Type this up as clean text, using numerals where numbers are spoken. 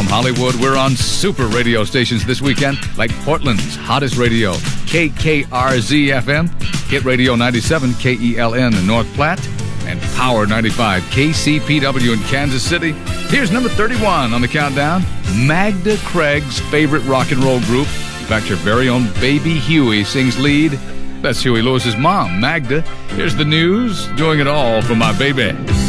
From Hollywood, we're on super radio stations this weekend, like Portland's hottest radio, KKRZ-FM, Hit Radio 97, KELN in North Platte, and Power 95, KCPW in Kansas City. Here's number 31 on the countdown, Magda Craig's favorite rock and roll group. In fact, your very own Baby Huey sings lead. That's Huey Lewis's mom, Magda. Here's the news, doing it all for my baby.